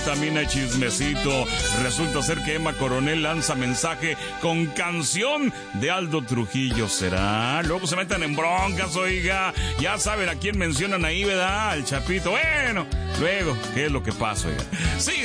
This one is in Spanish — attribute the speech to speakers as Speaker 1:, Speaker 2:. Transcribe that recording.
Speaker 1: También hay chismecito. Resulta ser que Emma Coronel lanza mensaje con canción de Aldo Trujillo. ¿Será? Luego se metan en broncas, oiga. Ya saben a quién mencionan ahí, ¿verdad? Al Chapito. Bueno, luego, ¿qué es lo que pasa, oiga? Sí.